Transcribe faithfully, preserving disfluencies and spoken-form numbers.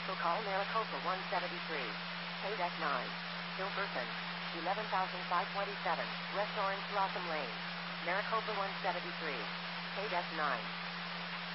Also call Maricopa one seventy-three. Paid at nine. Hilberton. eleven thousand five hundred twenty-seven. West Orange Blossom Lane. Maricopa one seventy-three. Paid at nine.